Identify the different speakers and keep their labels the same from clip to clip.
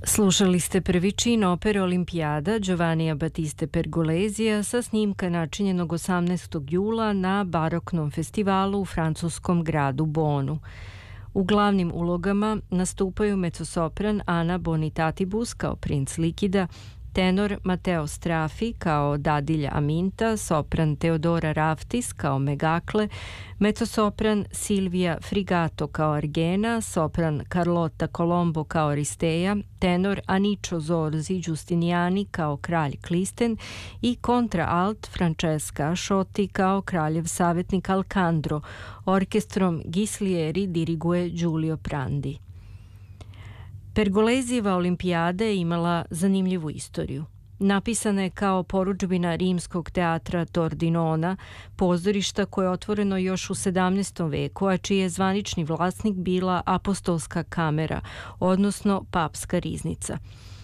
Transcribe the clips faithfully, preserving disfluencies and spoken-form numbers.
Speaker 1: Slušali ste prvi čin opere Olimpijada Giovannija Battiste Pergolesija sa snimka načinjenog osamnaestog jula na baroknom festivalu u francuskom gradu Bonu. U glavnim ulogama nastupaju mezzosopran Ana Bonitatibus kao princ Likida, tenor Mateo Strafi kao dadilja Aminta, sopran Teodora Raftis kao Megakle, mezzosopran Silvia Frigato kao Argena, sopran Carlotta Colombo kao Aristeja, tenor Anicio Zorzi Giustiniani kao kralj Klisten i kontraalt Francesca Asciotti kao kraljev savjetnik Alcandro. Orkestrom Ghislieri diriguje Giulio Prandi. Pergolesijeva olimpijada je imala zanimljivu istoriju. Napisana je kao porudžbina rimskog teatra Tordinona, pozorišta koje je otvoreno još u sedamnaestom veku, a čiji je zvanični vlasnik bila apostolska kamera, odnosno papska riznica.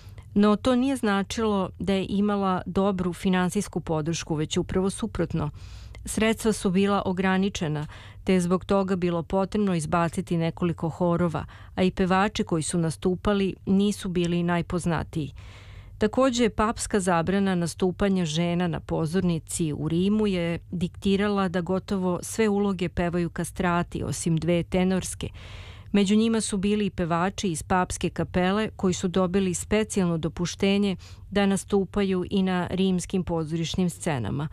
Speaker 1: No to nije značilo da je imala dobru finansijsku podršku, već upravo suprotno. Sredstva su bila ograničena, te je zbog toga bilo potrebno izbaciti nekoliko horova, a i pevači koji su nastupali nisu bili najpoznatiji. Također, papska zabrana nastupanja žena na pozornici u Rimu je diktirala da gotovo sve uloge pevaju kastrati, osim dve tenorske. Među njima su bili i pevači iz papske kapele koji su dobili specijalno dopuštenje da nastupaju i na rimskim pozorišnim scenama.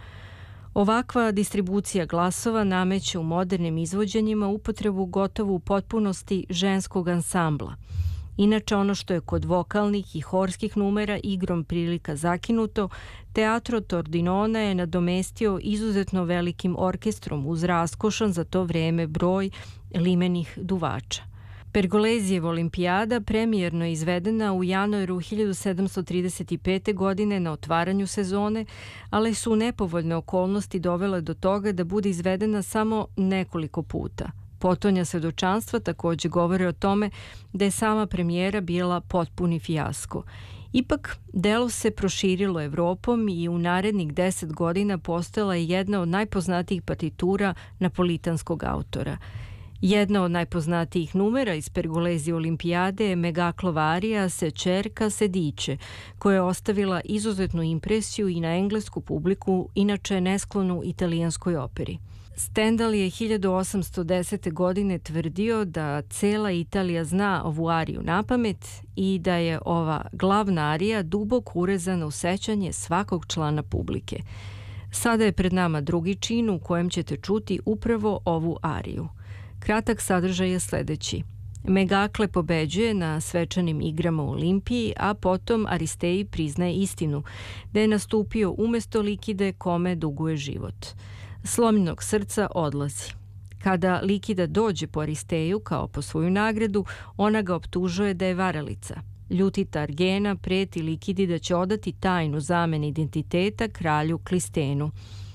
Speaker 1: Ovakva distribucija glasova nameće u modernim izvođenjima upotrebu gotovo u potpunosti ženskog ansambla. Inače, ono što je kod vokalnih i horskih numera igrom prilika zakinuto, Teatro Tordinona je nadomestio izuzetno velikim orkestrom uz raskošan za to vreme broj limenih duvača. Pergolesijeva olimpijada premijerno je izvedena u januaru hiljadu sedamsto trideset pete. godine na otvaranju sezone, ali su nepovoljne okolnosti dovele do toga da bude izvedena samo nekoliko puta. Potonja svedočanstva također govore o tome da je sama premijera bila potpuni fijasko. Ipak, delo se proširilo Evropom i u narednih deset godina postojala je jedna od najpoznatijih partitura napolitanskog autora. Jedna od najpoznatijih numera iz Pergolesijeve olimpijade je Megaklova arija Se cerca se dice, koja je ostavila izuzetnu impresiju i na englesku publiku, inače nesklonu italijanskoj operi. Stendhal je hiljadu osamsto desete. godine tvrdio da cela Italija zna ovu ariju napamet i da je ova glavna arija duboko urezana u sećanje svakog člana publike. Sada je pred nama drugi čin u kojem ćete čuti upravo ovu ariju. Kratak sadržaj je sljedeći. Megakle pobeđuje na svečanim igrama u Olimpiji, a potom Aristeji priznaje istinu, da je nastupio umjesto Likide kome duguje život. Slomljenog srca odlazi. Kada Likida dođe po Aristeju kao po svoju nagradu, ona ga optužuje da je varalica. Ljutita Argena preti Likidi da će odati tajnu zamene identiteta kralju Klistenu.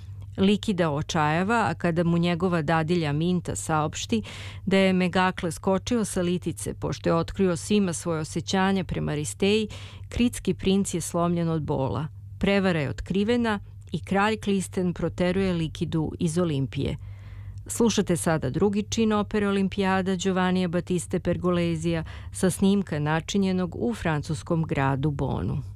Speaker 1: Likida očajava, a kada mu njegova dadilja Minta saopšti da je Megakle skočio sa litice pošto je otkrio svima svoje osjećanja prema Aristeji, kritski princ je slomljen od bola. Prevara je otkrivena i kralj Klisten proteruje Likidu iz Olimpije. Slušate sada drugi čin opere Olimpijada Giovannija Battiste Pergolesija sa snimka načinjenog u francuskom gradu Bonu.